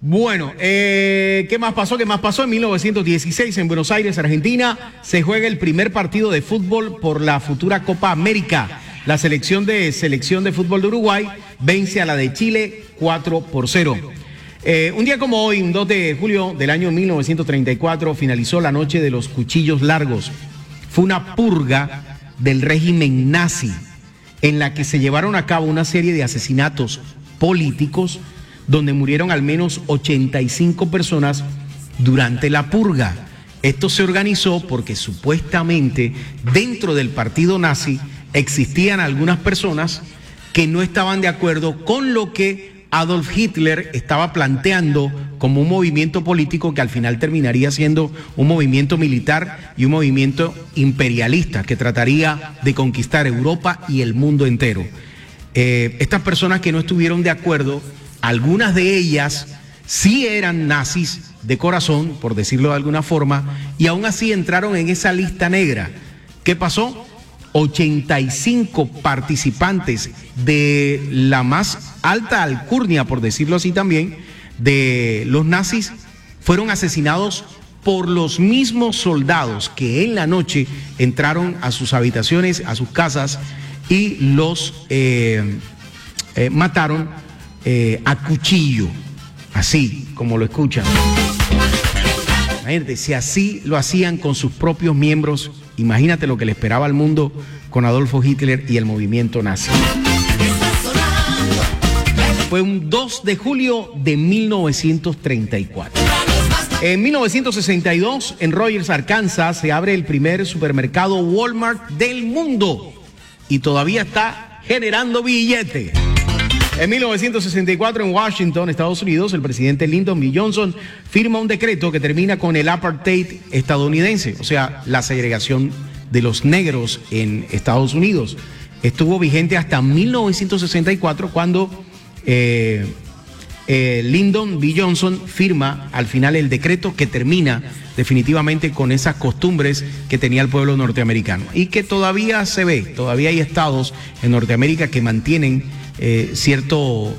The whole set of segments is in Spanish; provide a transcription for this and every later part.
Bueno, ¿qué más pasó? En 1916, en Buenos Aires, Argentina, se juega el primer partido de fútbol por la futura Copa América. La selección de fútbol de Uruguay vence a la de Chile 4-0. Un día como hoy, un 2 de julio del año 1934, finalizó la noche de los cuchillos largos. Fue una purga del régimen nazi en la que se llevaron a cabo una serie de asesinatos políticos donde murieron al menos 85 personas durante la purga. Esto se organizó porque supuestamente dentro del partido nazi existían algunas personas que no estaban de acuerdo con lo que Adolf Hitler estaba planteando como un movimiento político que al final terminaría siendo un movimiento militar y un movimiento imperialista que trataría de conquistar Europa y el mundo entero. Estas personas que no estuvieron de acuerdo, algunas de ellas sí eran nazis de corazón, por decirlo de alguna forma, y aún así entraron en esa lista negra. ¿Qué pasó? 85 participantes de la más alta alcurnia, por decirlo así también, de los nazis, fueron asesinados por los mismos soldados que en la noche entraron a sus habitaciones, a sus casas, y los mataron a cuchillo, así como lo escuchan. Imagínate, si así lo hacían con sus propios miembros, imagínate lo que le esperaba al mundo con Adolfo Hitler y el movimiento nazi. Fue un 2 de julio de 1934. En 1962, en Rogers, Arkansas, se abre el primer supermercado Walmart del mundo y todavía está generando billetes. En 1964, en Washington, Estados Unidos, el presidente Lyndon B. Johnson firma un decreto que termina con el apartheid estadounidense, o sea, la segregación de los negros en Estados Unidos. Estuvo vigente hasta 1964, cuando Lyndon B. Johnson firma al final el decreto que termina definitivamente con esas costumbres que tenía el pueblo norteamericano y que todavía se ve, todavía hay estados en Norteamérica que mantienen cierto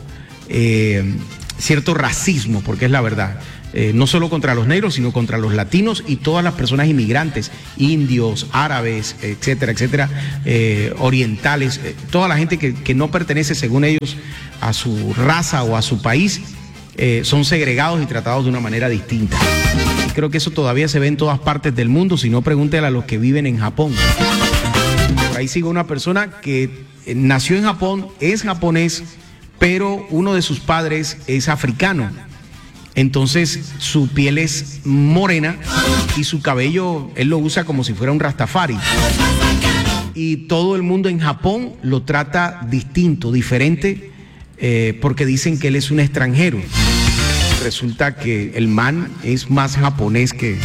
racismo, porque es la verdad, no solo contra los negros, sino contra los latinos y todas las personas inmigrantes, indios, árabes, etcétera, etcétera, orientales, toda la gente que no pertenece, según ellos, a su raza o a su país, son segregados y tratados de una manera distinta. Y creo que eso todavía se ve en todas partes del mundo, si no, pregúntele a los que viven en Japón. Por ahí sigo una persona que nació en Japón, es japonés, pero uno de sus padres es africano. Entonces su piel es morena y su cabello él lo usa como si fuera un rastafari. Y todo el mundo en Japón lo trata distinto, diferente, porque dicen que él es un extranjero. Resulta que el man es más japonés que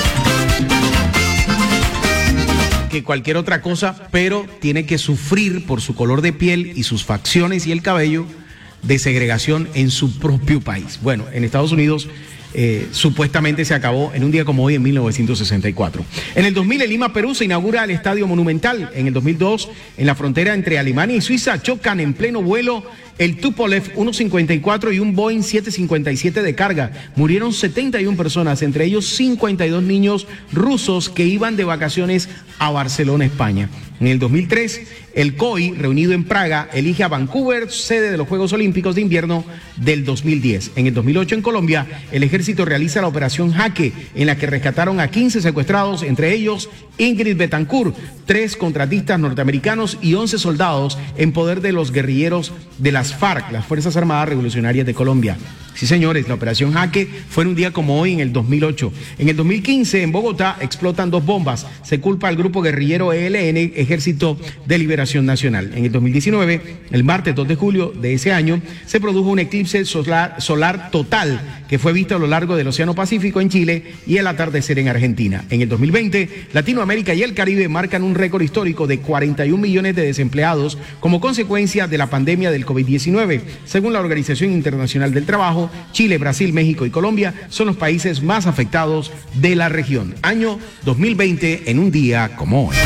cualquier otra cosa, pero tiene que sufrir por su color de piel y sus facciones y el cabello de segregación en su propio país. Bueno, en Estados Unidos supuestamente se acabó en un día como hoy, en 1964. En el 2000, en Lima, Perú, se inaugura el Estadio Monumental. En el 2002, en la frontera entre Alemania y Suiza, chocan en pleno vuelo el Tupolev 154 y un Boeing 757 de carga. Murieron 71 personas, entre ellos 52 niños rusos que iban de vacaciones a Barcelona, España. En el 2003, el COI, reunido en Praga, elige a Vancouver sede de los Juegos Olímpicos de Invierno del 2010. En el 2008, en Colombia, el ejército realiza la operación Jaque, en la que rescataron a 15 secuestrados, entre ellos Ingrid Betancourt, 3 contratistas norteamericanos y 11 soldados en poder de los guerrilleros de las FARC, las Fuerzas Armadas Revolucionarias de Colombia. Sí, señores, la operación Jaque fue en un día como hoy, en el 2008. En el 2015, en Bogotá, explotan 2 bombas. Se culpa al grupo guerrillero ELN, Ejército de Liberación Nacional. En el 2019, el martes 2 de julio de ese año, se produjo un eclipse solar total que fue visto a lo largo del Océano Pacífico en Chile y el atardecer en Argentina. En el 2020, Latinoamérica y el Caribe marcan un récord histórico de 41 millones de desempleados como consecuencia de la pandemia del COVID-19. Según la Organización Internacional del Trabajo, Chile, Brasil, México y Colombia son los países más afectados de la región. Año 2020 en un día como hoy.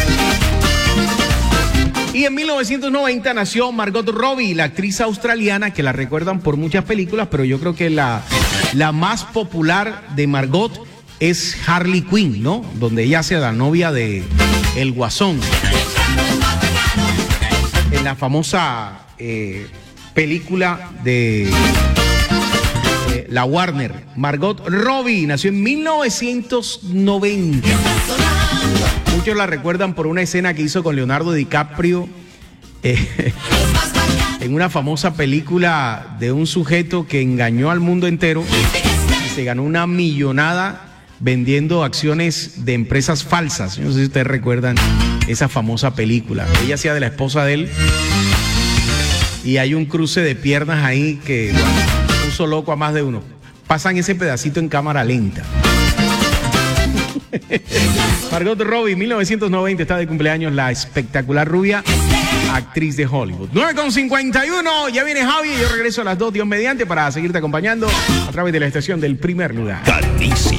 Y en 1990 nació Margot Robbie, la actriz australiana que la recuerdan por muchas películas, pero yo creo que la La más popular de Margot es Harley Quinn, ¿no? Donde ella hace la novia de El Guasón. En la famosa película de la Warner. Margot Robbie nació en 1990. Muchos la recuerdan por una escena que hizo con Leonardo DiCaprio en una famosa película de un sujeto que engañó al mundo entero y se ganó una millonada vendiendo acciones de empresas falsas. Yo no sé si ustedes recuerdan esa famosa película. Ella hacía de la esposa de él y hay un cruce de piernas ahí que puso loco a más de uno. Pasan ese pedacito en cámara lenta. Margot Robbie, 1990, está de cumpleaños la espectacular rubia actriz de Hollywood. 9:51, ya viene Javi y yo regreso a las 2, Dios mediante, para seguirte acompañando a través de la estación del primer lugar.